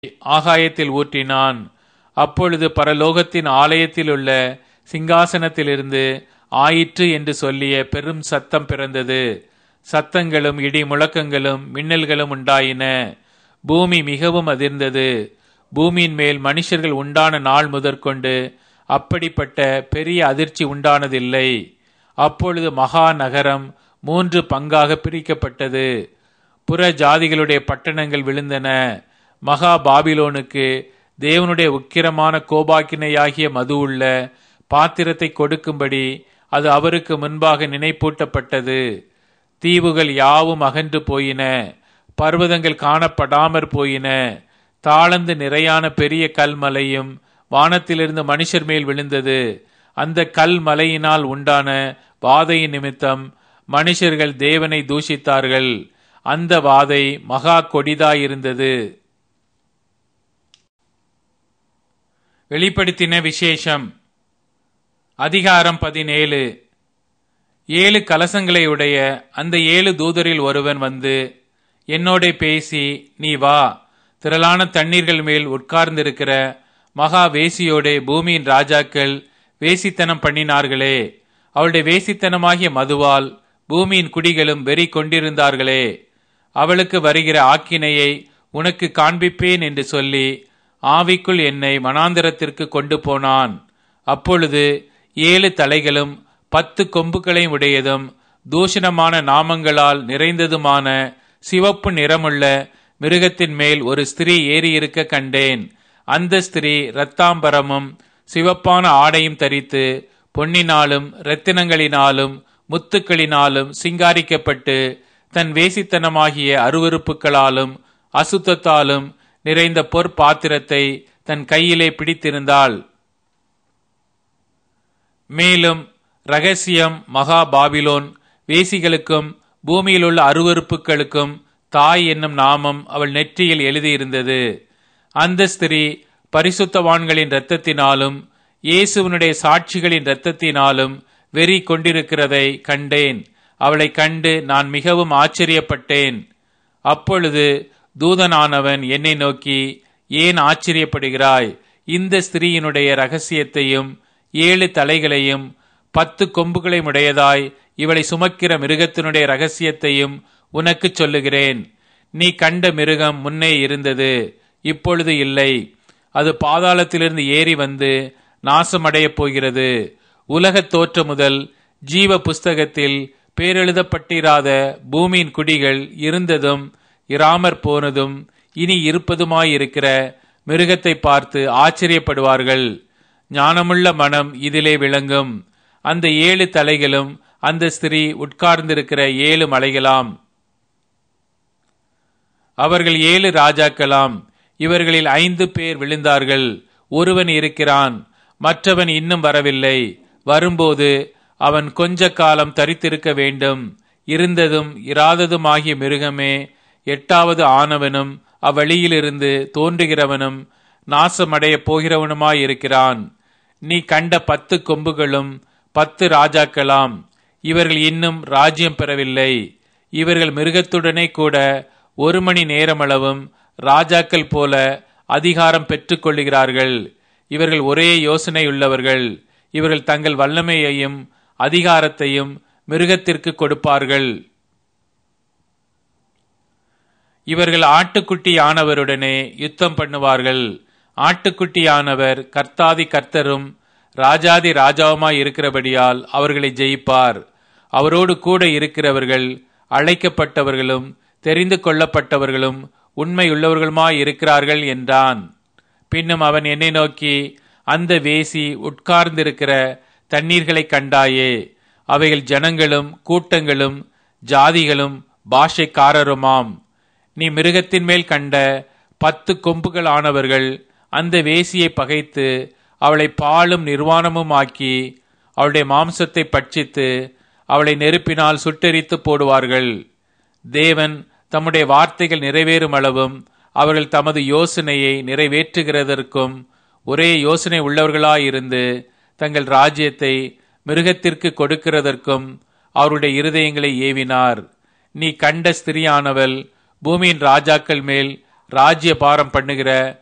ஆகாயத்தில் ஊற்றினான். அப்பொழுது பரலோகத்தின் ஆலயத்திலுள்ள சிங்காசனத்திலிருந்து ஆயிற்று என்று சொல்லிய பெரும் சத்தம் பிறந்தது. சத்தங்களும் இடி முழக்கங்களும் மின்னல்களும் உண்டாயின. பூமி மிகவும் அதிர்ந்தது. பூமியின் மேல் மனுஷர்கள் உண்டான நாள் முதற்கொண்டு அப்படிப்பட்ட பெரிய அதிர்ச்சி உண்டானதில்லை. அப்பொழுது மகா நகரம் 3 பங்காக பிரிக்கப்பட்டது. புற ஜாதிகளுடைய பட்டணங்கள் விழுந்தன. மகா பாபிலோனுக்கு தேவனுடைய உக்கிரமான கோபாக்கினையாகிய மது உள்ள பாத்திரத்தை கொடுக்கும்படி அது அவருக்கு முன்பாக நினைப்பூட்டப்பட்டது. தீவுகள் யாவும் அகன்று போயின. பர்வதங்கள் காணப்படாமற் போயின. தாளந்து நிறையான பெரிய கல்மலையும் வானத்திலிருந்து மனுஷர் மேல் விழுந்தது. அந்த கல்மலையினால் உண்டான வாதையின் நிமித்தம் மனுஷர்கள் தேவனை தூஷித்தார்கள். அந்த வாதை மகா கொடிதாயிருந்தது. வெளிப்படுத்தின விசேஷம் அதிகாரம் 17. 7 கலசங்களை உடைய அந்த 7 தூதரில் ஒருவன் வந்து என்னோட பேசி, நீ வா, திரளான தண்ணீர்கள் மேல் உட்கார்ந்திருக்கிற மகா வேசியோடே பூமியின் ராஜாக்கள் வேசித்தனம் பண்ணினார்களே, அவளுடைய வேசித்தனமாகிய மதுவால் பூமியின் குடிகளும் வெறி கொண்டிருந்தார்களே, அவளுக்கு வருகிற ஆக்கினையை உனக்கு காண்பிப்பேன் என்று சொல்லி ஆவிக்குள் என்னை வனாந்தரத்திற்கு கொண்டு போனான். அப்பொழுது 7 தலைகளும் 10 கொம்புகளையும் உடையதும் தூஷணமான நாமங்களால் நிறைந்ததுமான சிவப்பு நிறமுள்ள மிருகத்தின் மேல் ஒரு ஸ்திரீ ஏறியிருக்க கண்டேன். அந்த ஸ்திரீ இரத்தாம்பரமும் சிவப்பான ஆடையும் தரித்து பொன்னினாலும் இரத்தினங்களினாலும் முத்துக்களினாலும் சிங்காரிக்கப்பட்டு தன் வேசித்தனமாகிய அருவருப்புகளாலும் அசுத்தத்தாலும் நிறைந்த பொற்பாத்திரத்தை தன் கையிலே பிடித்திருந்தாள். மேலும் இரகசியம் மகா பாபிலோன் வேசிகளுக்கும் பூமியிலுள்ள அருவருப்புகளுக்கும் தாய் என்னும் நாமம் அவள் நெற்றியில் எழுதியிருந்தது. அந்த ஸ்திரீ பரிசுத்தவான்களின் இரத்தத்தினாலும் இயேசுவினுடைய சாட்சிகளின் இரத்தத்தினாலும் வெறி கொண்டிருக்கிறதை கண்டேன். அவளை கண்டு நான் மிகவும் ஆச்சரியப்பட்டேன். அப்பொழுது தூதனானவன் என்னை நோக்கி, ஏன் ஆச்சரியப்படுகிறாய்? இந்த ஸ்திரீயினுடைய இரகசியத்தையும் 7 தலைகளையும் 10 கொம்புகளையும் உடையதாய் இவளை சுமக்கிற மிருகத்தினுடைய இரகசியத்தையும் உனக்கு சொல்லுகிறேன். நீ கண்ட மிருகம் முன்னே இருந்தது, இப்பொழுது இல்லை. அது பாதாளத்திலிருந்து ஏறி வந்து நாசமடையப் போகிறது. உலகத் தோற்றம் முதல் ஜீவ புஸ்தகத்தில் பேரெழுதப்பட்டிராத பூமியின் குடிகள் இருந்ததும் இராமற் போனதும் இனி இருப்பதுமாயிருக்கிற மிருகத்தை பார்த்து ஆச்சரியப்படுவார்கள். ஞானமுள்ள மனம் இதிலே விளங்கும். அந்த 7 தலைகளும் அந்த ஸ்திரீ உட்கார்ந்திருக்கிற 7 மலைகளாம். அவர்கள் 7 ராஜாக்களாம். இவர்களில் 5 பேர் விழுந்தார்கள். ஒருவன் இருக்கிறான், மற்றவன் இன்னும் வரவில்லை. வரும்போது அவன் கொஞ்ச காலம் தரித்திருக்க வேண்டும். இருந்ததும் இராததுமாகிய மிருகமே 8வது ஆனவனும் அவ்வழியிலிருந்து தோன்றுகிறவனும் நாசமடையப் போகிறவனுமாயிருக்கிறான். நீ கண்ட 10 கொம்புகளும் 10 ராஜாக்களாம். இவர்கள் இன்னும் ராஜ்யம் பெறவில்லை. இவர்கள் மிருகத்துடனே கூட 1 மணி நேரமளவும் ராஜாக்கள் போல அதிகாரம் பெற்றுக் கொள்ளுகிறார்கள். இவர்கள் ஒரே யோசனையுள்ளவர்கள். இவர்கள் தங்கள் வல்லமையையும் அதிகாரத்தையும் மிருகத்திற்கு கொடுப்பார்கள். இவர்கள் ஆட்டுக்குட்டியானவருடனே யுத்தம் பண்ணுவார்கள். ஆட்டுக்குட்டியானவர் கர்த்தாதி கர்த்தரும் ராஜாதி ராஜாவுமாய் இருக்கிறபடியால் அவர்களை ஜெயிப்பார். அவரோடு கூட இருக்கிறவர்கள் அழைக்கப்பட்டவர்களும் தெரிந்து கொள்ளப்பட்டவர்களும் உண்மையுள்ளவர்களுமாய் இருக்கிறார்கள் என்றான். பின்னும் அவன் என்னை நோக்கி, அந்த வேசி உட்கார்ந்திருக்கிற தண்ணீர்களை கண்டாயே, அவைகள் ஜனங்களும் கூட்டங்களும் ஜாதிகளும் பாஷைக்காரருமாம். நீ மிருகத்தின் மேல் கண்ட 10 கொம்புகள் ஆனவர்கள் அந்த வேசியை பகைத்து அவளை பாழும் நிர்வாணமும் ஆக்கி அவளுடைய மாம்சத்தை பட்சித்து அவளை நெருப்பினால் சுட்டெரித்து போடுவார்கள். தேவன் தம்முடைய வார்த்தைகள் நிறைவேறும் அளவும் அவர்கள் தமது யோசனையை நிறைவேற்றுகிறதற்கும் ஒரே யோசனை உள்ளவர்களாயிருந்து தங்கள் ராஜ்யத்தை மிருகத்திற்கு கொடுக்கிறதற்கும் அவருடைய இருதயங்களை ஏவினார். நீ கண்ட ஸ்திரியானவள் பூமியின் ராஜாக்கள் மேல் ராஜ்ய பாரம் பண்ணுகிற